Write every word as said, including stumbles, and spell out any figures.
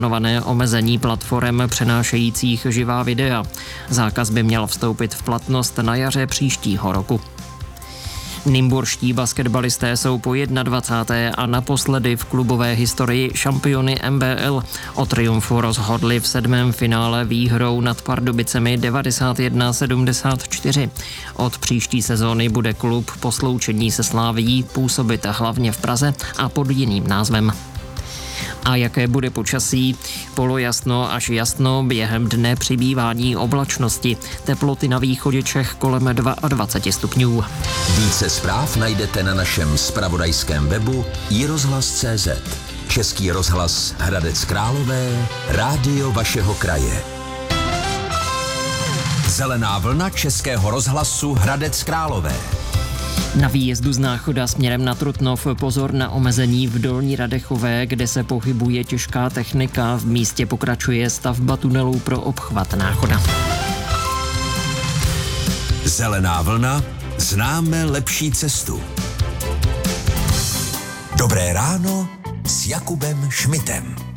plánované omezení platform přenášejících živá videa. Zákaz by měl vstoupit v platnost na jaře příštího roku. Nymburští basketbalisté jsou po dvacáté první a naposledy v klubové historii šampiony N B L. O triumfu rozhodli v sedmém finále výhrou nad Pardubicemi devadesát jedna sedmdesát čtyři. Od příští sezóny bude klub po sloučení se Slavií působit hlavně v Praze a pod jiným názvem. A jaké bude počasí? Polojasno až jasno, během dne přibývání oblačnosti. Teploty na východě Čech kolem dvacet dva stupňů. Více zpráv najdete na našem zpravodajském webu i rozhlas tečka cé zet. Český rozhlas Hradec Králové, rádio vašeho kraje. Zelená vlna Českého rozhlasu Hradec Králové. Na výjezdu z Náchoda směrem na Trutnov pozor na omezení v Dolní Radechové, kde se pohybuje těžká technika. V místě pokračuje stavba tunelů pro obchvat Náchoda. Zelená vlna, známe lepší cestu. Dobré ráno s Jakubem Šmitem.